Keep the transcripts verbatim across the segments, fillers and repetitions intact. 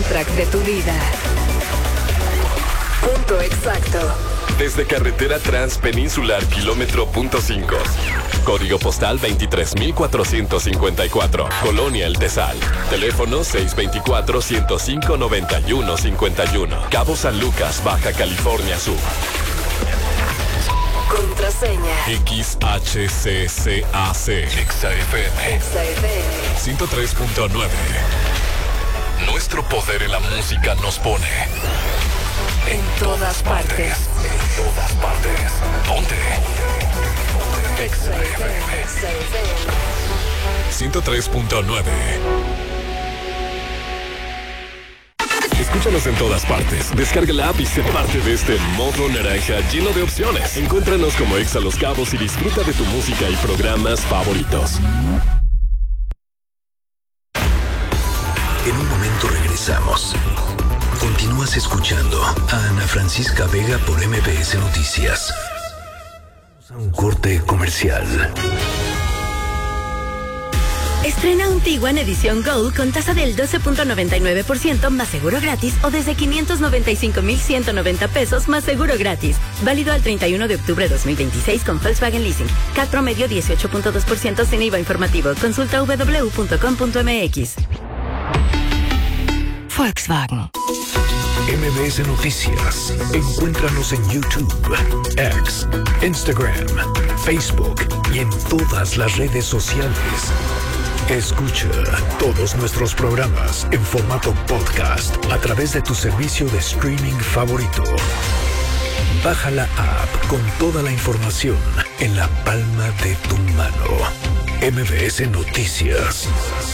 soundtrack de tu vida. Punto exacto. Desde carretera transpeninsular kilómetro punto cinco. Código postal veintitrés mil cuatrocientos cincuenta y cuatro. Colonia El Tesal. Teléfono seis dos cuatro, uno cero cinco, nueve uno cinco uno. Cabo San Lucas, Baja California Sur. Contraseña. X H C C A C. Exa F M. Exa F M. ciento tres punto nueve. Nuestro poder en la música nos pone en todas partes. En todas partes. Ponte. Exa F M. ciento tres punto nueve. Escúchanos en todas partes. Descarga la app y sé parte de este modo naranja lleno de opciones. Encuéntranos como Exa Los Cabos y disfruta de tu música y programas favoritos. En un momento regresamos. Continúas escuchando a Ana Francisca Vega por M B S Noticias. Un corte comercial. Estrena un Tiguan edición Gold con tasa del doce punto noventa y nueve por ciento más seguro gratis o desde quinientos noventa y cinco mil ciento noventa pesos más seguro gratis. Válido al treinta y uno de octubre de dos mil veintiséis con Volkswagen Leasing. C A T promedio dieciocho punto dos por ciento sin I V A informativo. Consulta doble u doble u doble u punto com punto m x. Volkswagen. M B S Noticias. Encuéntranos en YouTube, X, Instagram, Facebook y en todas las redes sociales. Escucha todos nuestros programas en formato podcast a través de tu servicio de streaming favorito. Baja la app con toda la información en la palma de tu mano. M B S Noticias.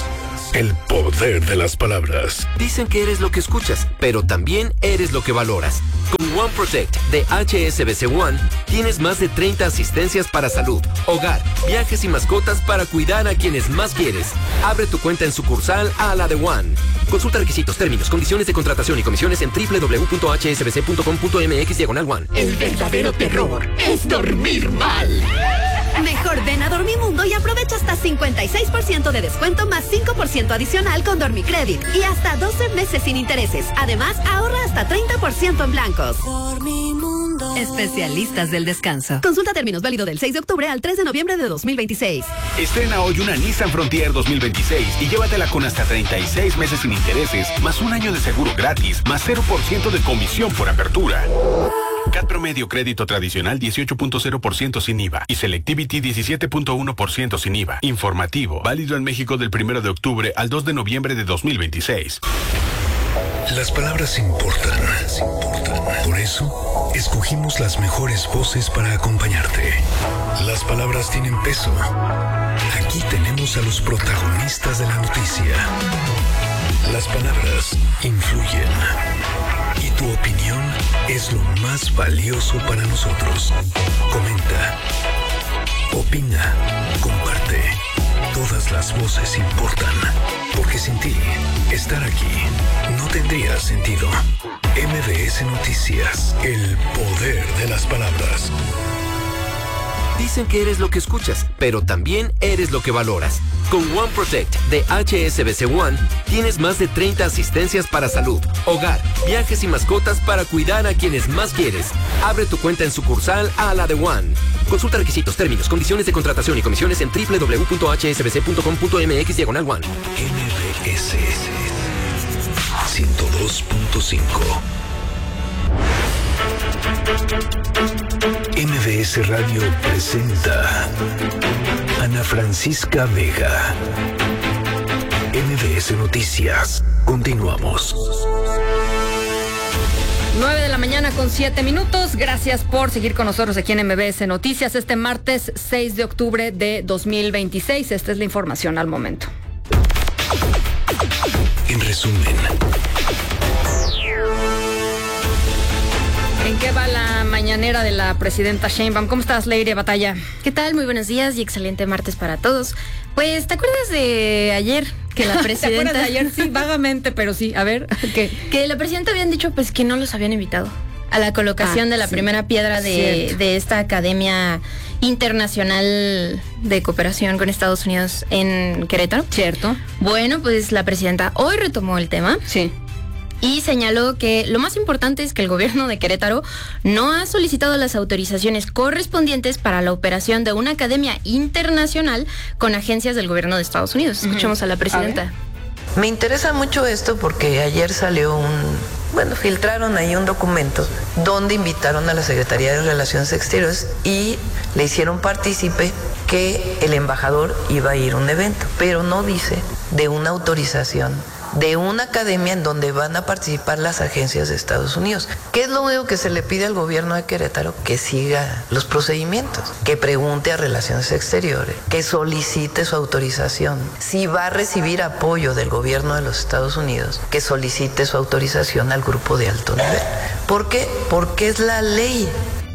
El poder de las palabras. Dicen que eres lo que escuchas, pero también eres lo que valoras. Con One Protect de H S B C One tienes más de treinta asistencias para salud, hogar, viajes y mascotas para cuidar a quienes más quieres. Abre tu cuenta en sucursal a la de One. Consulta requisitos, términos, condiciones de contratación y comisiones en doble u doble u doble u punto h s b c punto com punto m x diagonal One. El verdadero terror es dormir mal. Mejor ven a Dormimundo y aprovecha hasta cincuenta y seis por ciento de descuento más cinco por ciento adicional con Dormicredit y hasta doce meses sin intereses. Además, ahorra hasta treinta por ciento en blancos. Dormimundo. Especialistas del descanso. Consulta términos, válido del seis de octubre al tres de noviembre de dos mil veintiséis. Estrena hoy una Nissan Frontier dos mil veintiséis y llévatela con hasta treinta y seis meses sin intereses, más un año de seguro gratis, más cero por ciento de comisión por apertura. C A T promedio crédito tradicional dieciocho punto cero por ciento sin I V A y Selectivity diecisiete punto uno por ciento sin I V A. Informativo, válido en México del primero de octubre al dos de noviembre de dos mil veintiséis. Las palabras importan. Por eso, escogimos las mejores voces para acompañarte. Las palabras tienen peso. Aquí tenemos a los protagonistas de la noticia. Las palabras influyen. Y tu opinión es lo más valioso para nosotros. Comenta, opina, comparte. Todas las voces importan, porque sin ti, estar aquí no tendría sentido. M B S Noticias, el poder de las palabras. Dicen que eres lo que escuchas, pero también eres lo que valoras. Con One Protect de H S B C One tienes más de treinta asistencias para salud, hogar, viajes y mascotas para cuidar a quienes más quieres. Abre tu cuenta en sucursal a la de One. Consulta requisitos, términos, condiciones de contratación y comisiones en doble u doble u doble u punto h s b c punto com punto m x diagonal One. M B S ciento dos punto cinco. M B S Radio presenta Ana Francisca Vega. M B S Noticias. Continuamos. nueve de la mañana con siete minutos. Gracias por seguir con nosotros aquí en M B S Noticias este martes seis de octubre de dos mil veintiséis. Esta es la información al momento. En resumen. ¿En qué va la mañanera de la presidenta Sheinbaum? ¿Cómo estás, Leire Batalla? ¿Qué tal? Muy buenos días y excelente martes para todos. Pues, ¿te acuerdas de ayer que la presidenta... ¿Te acuerdas de ayer? Sí, vagamente, pero sí. A ver, ¿qué? Que la presidenta habían dicho, pues, que no los habían invitado a la colocación ah, de la sí. primera piedra de, de esta Academia Internacional de Cooperación con Estados Unidos en Querétaro. Cierto. Bueno, pues la presidenta hoy retomó el tema. Sí. y señaló que lo más importante es que el gobierno de Querétaro no ha solicitado las autorizaciones correspondientes para la operación de una academia internacional con agencias del gobierno de Estados Unidos. Escuchemos uh-huh. a la presidenta. Me interesa mucho esto porque ayer salió un, bueno, filtraron ahí un documento donde invitaron a la Secretaría de Relaciones Exteriores y le hicieron partícipe que el embajador iba a ir a un evento, pero no dice de una autorización de una academia en donde van a participar las agencias de Estados Unidos. ¿Qué es lo único que se le pide al gobierno de Querétaro? Que siga los procedimientos, que pregunte a Relaciones Exteriores, que solicite su autorización. Si va a recibir apoyo del gobierno de los Estados Unidos, que solicite su autorización al grupo de alto nivel. ¿Por qué? Porque es la ley.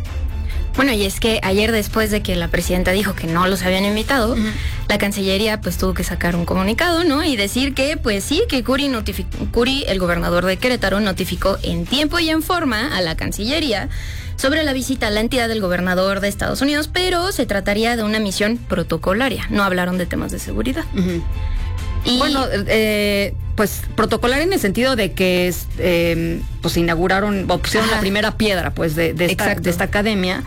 Bueno, y es que ayer, después de que la presidenta dijo que no los habían invitado, uh-huh. la Cancillería pues tuvo que sacar un comunicado, ¿no? Y decir que pues sí, que Curi, notific- Curi, el gobernador de Querétaro, notificó en tiempo y en forma a la Cancillería sobre la visita a la entidad del gobernador de Estados Unidos, pero se trataría de una misión protocolaria. No hablaron de temas de seguridad. Uh-huh. Y bueno, eh, pues protocolar en el sentido de que eh, pues inauguraron o pusieron Ajá. la primera piedra pues de, de, esta, de esta academia.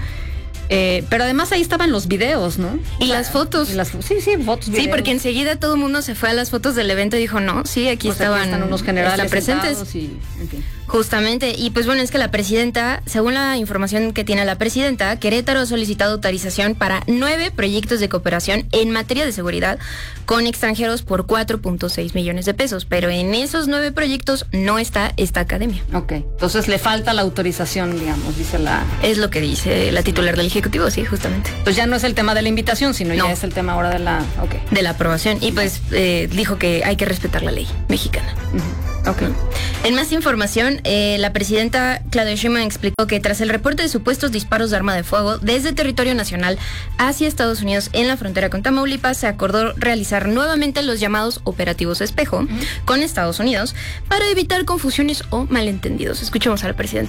Eh, pero además ahí estaban los videos, ¿no? Y las fotos. Y las, sí, sí, fotos, videos. Sí, porque enseguida todo el mundo se fue a las fotos del evento y dijo, no, sí, aquí pues estaban aquí están unos generales presentes. Y, en fin. Justamente, y pues bueno, es que la presidenta, según la información que tiene la presidenta, Querétaro ha solicitado autorización para nueve proyectos de cooperación en materia de seguridad con extranjeros por cuatro punto seis millones de pesos, pero en esos nueve proyectos no está esta academia. Ok, entonces le falta la autorización, digamos, dice la... Es lo que dice la titular del Ejecutivo, sí, justamente. Pues ya no es el tema de la invitación, sino no. ya es el tema ahora de la... Okay. De la aprobación, y pues eh, dijo que hay que respetar la ley mexicana. Uh-huh. Okay. En más información, eh, la presidenta Claudia Sheinbaum explicó que tras el reporte de supuestos disparos de arma de fuego desde territorio nacional hacia Estados Unidos en la frontera con Tamaulipas, se acordó realizar nuevamente los llamados operativos espejo uh-huh. con Estados Unidos para evitar confusiones o malentendidos. Escuchemos a la presidenta.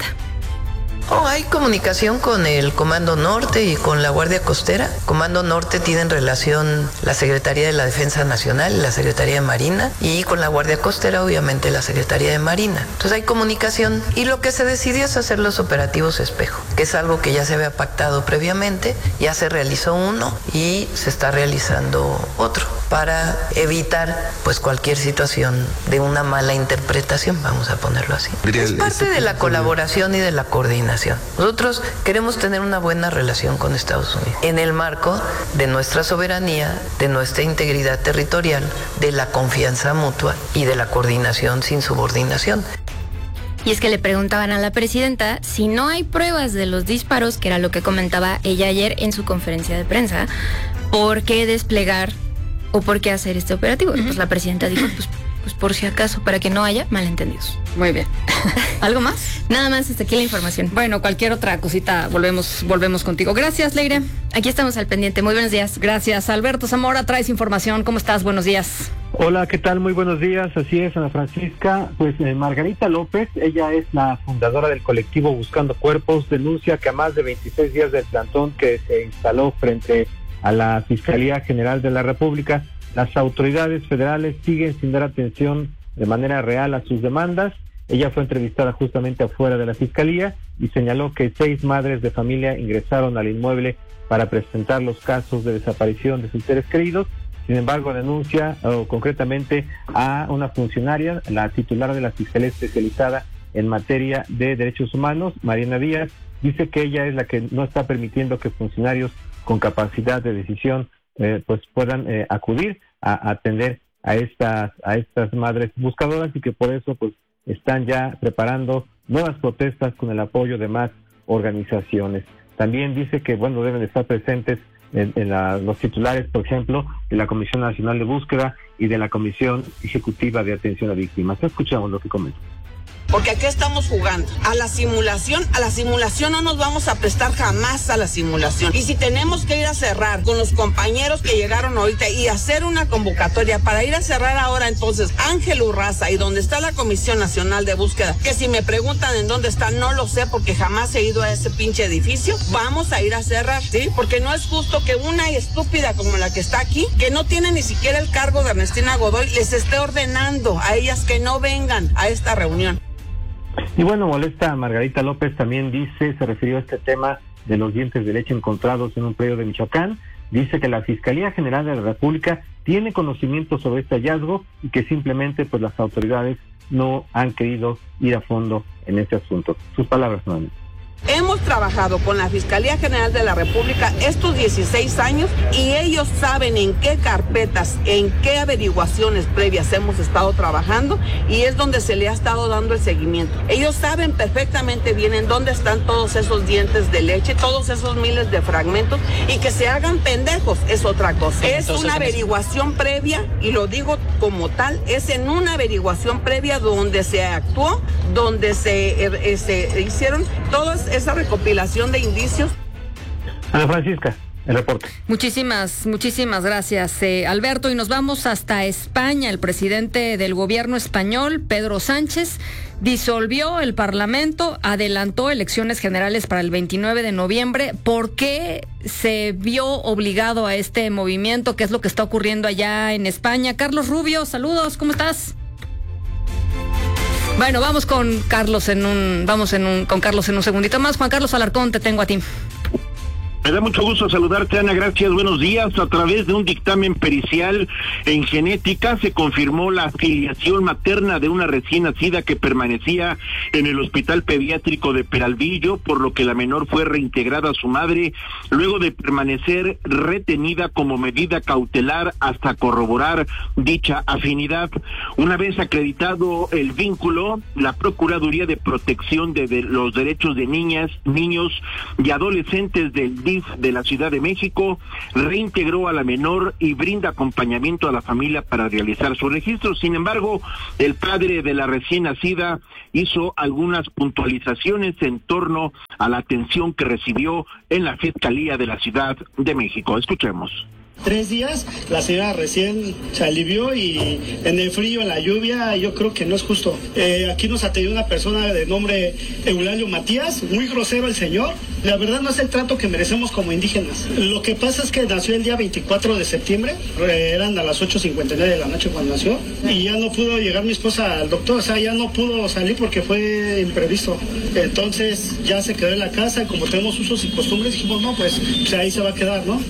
Oh, hay comunicación con el Comando Norte y con la Guardia Costera. Comando Norte tienen relación la Secretaría de la Defensa Nacional y la Secretaría de Marina, y con la Guardia Costera obviamente la Secretaría de Marina. Entonces hay comunicación y lo que se decidió es hacer los operativos espejo, que es algo que ya se había pactado previamente. Ya se realizó uno y se está realizando otro para evitar pues cualquier situación de una mala interpretación, vamos a ponerlo así. Es parte de la colaboración y de la coordinación. Nosotros queremos tener una buena relación con Estados Unidos en el marco de nuestra soberanía, de nuestra integridad territorial, de la confianza mutua y de la coordinación sin subordinación. Y es que le preguntaban a la presidenta si no hay pruebas de los disparos, que era lo que comentaba ella ayer en su conferencia de prensa, ¿por qué desplegar o por qué hacer este operativo? Uh-huh. Pues la presidenta dijo, pues pues por si acaso, para que no haya malentendidos. Muy bien. ¿Algo más? Nada más, hasta aquí la información. Bueno, cualquier otra cosita, volvemos volvemos contigo. Gracias, Leire. Aquí estamos al pendiente. Muy buenos días. Gracias. Alberto Zamora, traes información. ¿Cómo estás? Buenos días. Hola, ¿qué tal? Muy buenos días. Así es, Ana Francisca. Pues eh, Margarita López, ella es la fundadora del colectivo Buscando Cuerpos, denuncia que a más de veintiséis días del plantón que se instaló frente a la Fiscalía General de la República, las autoridades federales siguen sin dar atención de manera real a sus demandas. Ella fue entrevistada justamente afuera de la Fiscalía y señaló que seis madres de familia ingresaron al inmueble para presentar los casos de desaparición de sus seres queridos. Sin embargo, denuncia o concretamente a una funcionaria, la titular de la Fiscalía Especializada en Materia de Derechos Humanos, Mariana Díaz. Dice que ella es la que no está permitiendo que funcionarios con capacidad de decisión eh, pues puedan eh, acudir a atender a estas a estas madres buscadoras, y que por eso pues están ya preparando nuevas protestas con el apoyo de más organizaciones. También dice que bueno deben estar presentes en, en la, los titulares, por ejemplo, de la Comisión Nacional de Búsqueda y de la Comisión Ejecutiva de Atención a Víctimas. Escuchamos lo que comenta. Porque aquí estamos jugando a la simulación, a la simulación no nos vamos a prestar jamás a la simulación. Y si tenemos que ir a cerrar con los compañeros que llegaron ahorita y hacer una convocatoria para ir a cerrar ahora entonces Ángel Urraza y donde está la Comisión Nacional de Búsqueda, que si me preguntan en dónde está, no lo sé porque jamás he ido a ese pinche edificio, vamos a ir a cerrar, ¿sí? Porque no es justo que una estúpida como la que está aquí, que no tiene ni siquiera el cargo de Ernestina Godoy, les esté ordenando a ellas que no vengan a esta reunión. Y bueno, molesta a Margarita López, también dice, se refirió a este tema de los dientes de leche encontrados en un predio de Michoacán. Dice que la Fiscalía General de la República tiene conocimiento sobre este hallazgo y que simplemente pues las autoridades no han querido ir a fondo en este asunto. Sus palabras, nuevamente. Hemos trabajado con la Fiscalía General de la República estos dieciséis años y ellos saben en qué carpetas, en qué averiguaciones previas hemos estado trabajando y es donde se le ha estado dando el seguimiento. Ellos saben perfectamente bien en dónde están todos esos dientes de leche, todos esos miles de fragmentos, y que se hagan pendejos es otra cosa. Es una averiguación previa, y lo digo como tal, es en una averiguación previa donde se actuó, donde se, eh, se hicieron todas esa recopilación de indicios. Ana Francisca, el reporte. Muchísimas, muchísimas gracias, eh, Alberto. Y nos vamos hasta España. El presidente del gobierno español, Pedro Sánchez, disolvió el Parlamento, adelantó elecciones generales para el veintinueve de noviembre. ¿Por qué se vio obligado a este movimiento? ¿Qué es lo que está ocurriendo allá en España? Carlos Rubio, saludos, ¿cómo estás? Bueno, vamos con Carlos en un, vamos en un, con Carlos en un segundito más. Juan Carlos Alarcón, te tengo a ti. Me da mucho gusto saludarte, Ana, gracias, buenos días. A través de un dictamen pericial en genética se confirmó la filiación materna de una recién nacida que permanecía en el Hospital Pediátrico de Peralvillo, por lo que la menor fue reintegrada a su madre luego de permanecer retenida como medida cautelar hasta corroborar dicha afinidad. Una vez acreditado el vínculo, la Procuraduría de Protección de, de los Derechos de Niñas, Niños y Adolescentes del D I F de la Ciudad de México reintegró a la menor y brinda acompañamiento a la familia para realizar su registro. Sin embargo, el padre de la recién nacida hizo algunas puntualizaciones en torno a la atención que recibió en la Fiscalía de la Ciudad de México. Escuchemos. Tres días, la señora recién se alivió y en el frío, en la lluvia, yo creo que no es justo. Eh, aquí nos atendió una persona de nombre Eulalio Matías, muy grosero el señor. La verdad no es el trato que merecemos como indígenas. Lo que pasa es que nació el día veinticuatro de septiembre, eh, eran a las ocho cincuenta y nueve de la noche cuando nació, y ya no pudo llegar mi esposa al doctor, o sea, ya no pudo salir porque fue imprevisto. Entonces ya se quedó en la casa y como tenemos usos y costumbres, dijimos, no, pues, pues ahí se va a quedar, ¿no?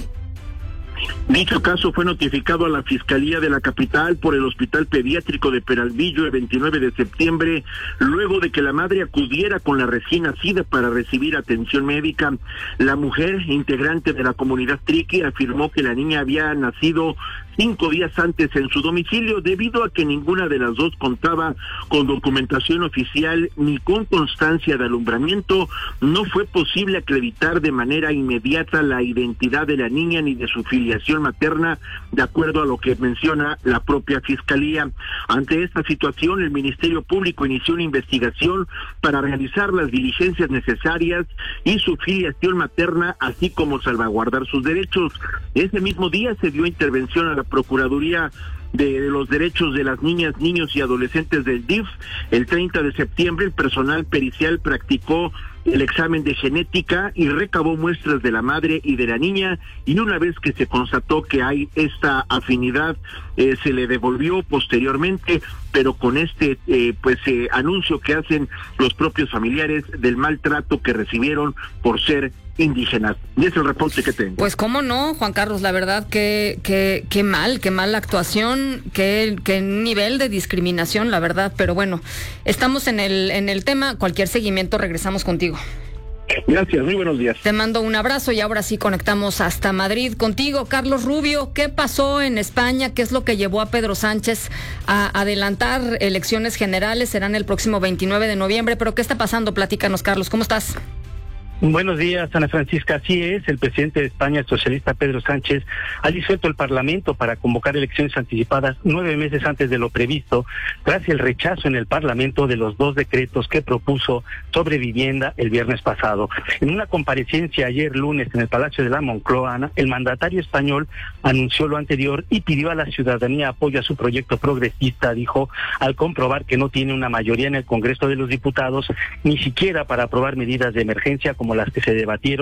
Dicho caso fue notificado a la Fiscalía de la capital por el Hospital Pediátrico de Peralvillo el veintinueve de septiembre, luego de que la madre acudiera con la recién nacida para recibir atención médica. La mujer, integrante de la comunidad triqui, afirmó que la niña había nacido cinco días antes en su domicilio, debido a que ninguna de las dos contaba con documentación oficial ni con constancia de alumbramiento. No fue posible acreditar de manera inmediata la identidad de la niña ni de su filiación materna, de acuerdo a lo que menciona la propia Fiscalía. Ante esta situación, el Ministerio Público inició una investigación para realizar las diligencias necesarias y su filiación materna, así como salvaguardar sus derechos. Ese mismo día se dio intervención a la Procuraduría de los Derechos de las Niñas, Niños y Adolescentes del D I F. El treinta de septiembre, el personal pericial practicó el examen de genética y recabó muestras de la madre y de la niña, y una vez que se constató que hay esta afinidad, eh, se le devolvió posteriormente, pero con este eh, pues eh, anuncio que hacen los propios familiares del maltrato que recibieron por ser indígenas. Y es el reporte que tengo. Pues cómo no, Juan Carlos, la verdad que que, que mal, qué mala actuación, qué, qué nivel de discriminación, la verdad, pero bueno, estamos en el, en el tema, cualquier seguimiento regresamos contigo. Gracias, muy buenos días. Te mando un abrazo y ahora sí conectamos hasta Madrid contigo, Carlos Rubio. ¿Qué pasó en España? ¿Qué es lo que llevó a Pedro Sánchez a adelantar elecciones generales? Serán el próximo veintinueve de noviembre, pero ¿qué está pasando? Platícanos, Carlos, ¿cómo estás? Buenos días, Ana Francisca. Así es, el presidente de España, el socialista Pedro Sánchez, ha disuelto el Parlamento para convocar elecciones anticipadas nueve meses antes de lo previsto, tras el rechazo en el Parlamento de los dos decretos que propuso sobre vivienda el viernes pasado. En una comparecencia ayer lunes en el Palacio de la Moncloa, el mandatario español anunció lo anterior y pidió a la ciudadanía apoyo a su proyecto progresista, dijo, al comprobar que no tiene una mayoría en el Congreso de los Diputados, ni siquiera para aprobar medidas de emergencia como como las que se debatieron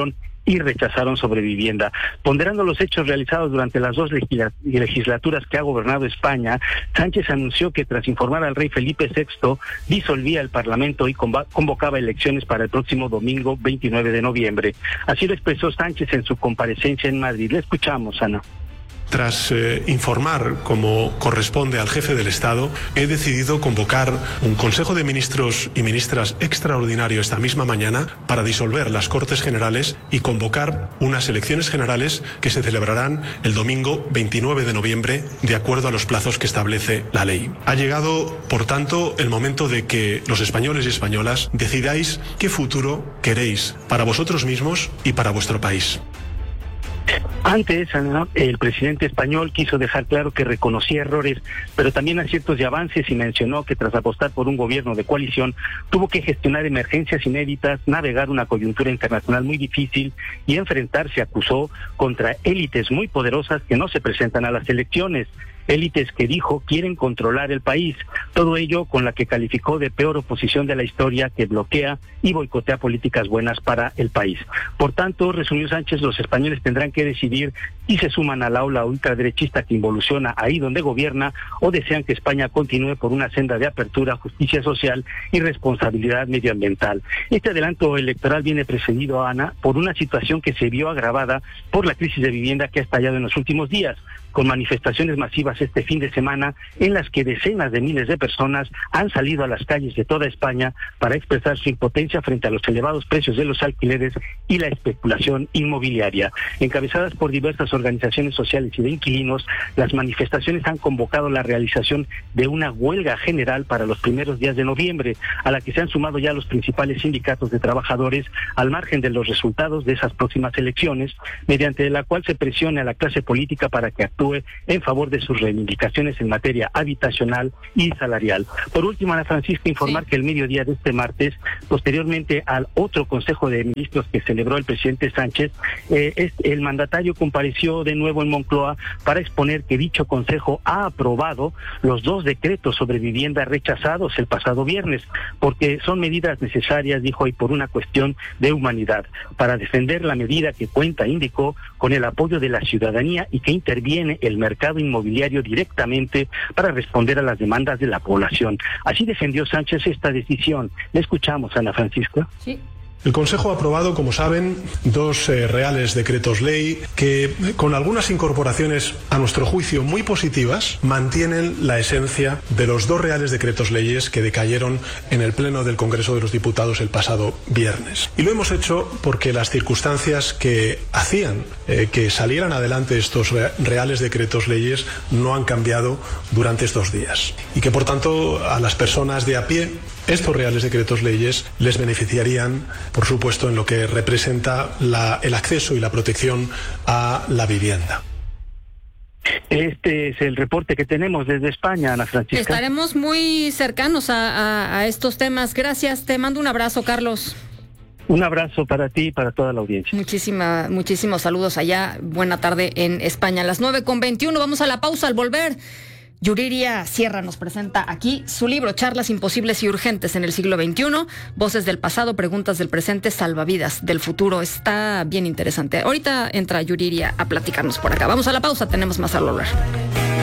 y rechazaron sobre vivienda. Ponderando los hechos realizados durante las dos legislaturas que ha gobernado España, Sánchez anunció que tras informar al rey Felipe sexto, disolvía el Parlamento y convocaba elecciones para el próximo domingo veintinueve de noviembre. Así lo expresó Sánchez en su comparecencia en Madrid. Le escuchamos, Ana. Tras eh, informar, como corresponde al jefe del Estado, he decidido convocar un Consejo de Ministros y Ministras extraordinario esta misma mañana para disolver las Cortes Generales y convocar unas elecciones generales que se celebrarán el domingo veintinueve de noviembre, de acuerdo a los plazos que establece la ley. Ha llegado, por tanto, el momento de que los españoles y españolas decidáis qué futuro queréis para vosotros mismos y para vuestro país. Antes, el presidente español quiso dejar claro que reconocía errores, pero también aciertos y avances, y mencionó que tras apostar por un gobierno de coalición, tuvo que gestionar emergencias inéditas, navegar una coyuntura internacional muy difícil y enfrentarse, acusó, contra élites muy poderosas que no se presentan a las elecciones. Élites que dijo quieren controlar el país, todo ello con la que calificó de peor oposición de la historia, que bloquea y boicotea políticas buenas para el país. Por tanto, resumió Sánchez, los españoles tendrán que decidir si se suman a la ola ultraderechista que involuciona ahí donde gobierna, o desean que España continúe por una senda de apertura, justicia social y responsabilidad medioambiental. Este adelanto electoral viene precedido, Ana, por una situación que se vio agravada por la crisis de vivienda que ha estallado en los últimos días, con manifestaciones masivas este fin de semana en las que decenas de miles de personas han salido a las calles de toda España para expresar su impotencia frente a los elevados precios de los alquileres y la especulación inmobiliaria. Encabezadas por diversas organizaciones sociales y de inquilinos, las manifestaciones han convocado la realización de una huelga general para los primeros días de noviembre, a la que se han sumado ya los principales sindicatos de trabajadores, al margen de los resultados de esas próximas elecciones, mediante la cual se presione a la clase política para que actúe en favor de sus reivindicaciones en materia habitacional y salarial. Por último, Ana Francisca, informar sí. que el mediodía de este martes, posteriormente al otro Consejo de Ministros que celebró el presidente Sánchez, eh, este, el mandatario compareció de nuevo en Moncloa para exponer que dicho Consejo ha aprobado los dos decretos sobre vivienda rechazados el pasado viernes, porque son medidas necesarias, dijo, y por una cuestión de humanidad, para defender la medida que cuenta, indicó, con el apoyo de la ciudadanía y que interviene el mercado inmobiliario directamente para responder a las demandas de la población. Así defendió Sánchez esta decisión. ¿Le escuchamos, Ana Francisca? Sí. El Consejo ha aprobado, como saben, dos eh, reales decretos ley que, con algunas incorporaciones a nuestro juicio muy positivas, mantienen la esencia de los dos reales decretos leyes que decayeron en el Pleno del Congreso de los Diputados el pasado viernes. Y lo hemos hecho porque las circunstancias que hacían eh, que salieran adelante estos re reales decretos leyes no han cambiado durante estos días. Y que, por tanto, a las personas de a pie, estos reales decretos leyes les beneficiarían, por supuesto, en lo que representa la, el acceso y la protección a la vivienda. Este es el reporte que tenemos desde España, Ana Francisca. Estaremos muy cercanos a, a, a estos temas. Gracias, te mando un abrazo, Carlos. Un abrazo para ti y para toda la audiencia. Muchísima, muchísimos saludos allá. Buena tarde en España. A las nueve con veintiuno, vamos a la pausa. Al volver, Yuriria Sierra nos presenta aquí su libro Charlas imposibles y urgentes en el siglo veintiuno, voces del pasado, preguntas del presente, salvavidas del futuro. Está bien interesante. Ahorita entra Yuriria a platicarnos por acá. Vamos a la pausa, tenemos más al volver.